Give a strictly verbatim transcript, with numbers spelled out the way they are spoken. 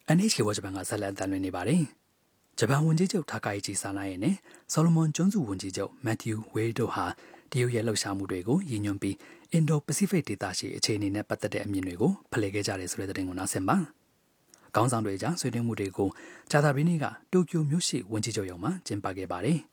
N H K ဝဂျပန်ကဆက်လက်တန်လွှင့်နေပါတယ်။ဂျပန်ဝန်ကြီးချုပ်ထားကာယီချီဆာနာရဲ့နဲ့ဆော်လမွန်ကျွန်းစုဝန်ကြီးချုပ်မက်သျူးဝေးတို့ဟာတရုတ်ရဲ့လှုပ်ရှားမှုတွေကိုရည်ညွှန်းပြီးအင်ဒိုပစိဖိတ်ဒေသရှိအခြေအနေနဲ့ပတ်သက်တဲ့အမြင်တွေကိုဖလှယ်ခဲ့ကြတယ်ဆိုတဲ့သတင်းကိုနားဆင်ပါ။ခေါင်းဆောင်တွေကြားဆွေးနွေးမှုတွေကိုဂျာတာဘီနီကတိုကျိုမြို့ရှိဝန်ကြီးချုပ်ရုံးမှာကျင်းပခဲ့ပါတယ်။